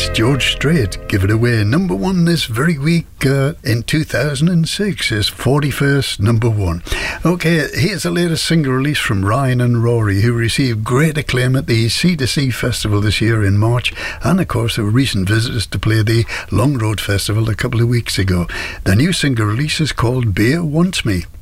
It's George Strait, Give It Away. Number one this very week in 2006, his 41st number one. Okay, here's the latest single release from Ryan and Rory, who received great acclaim at the C2C Festival this year in March, and of course, they were recent visitors to play the Long Road Festival a couple of weeks ago. The new single release is called Beer Wants Me.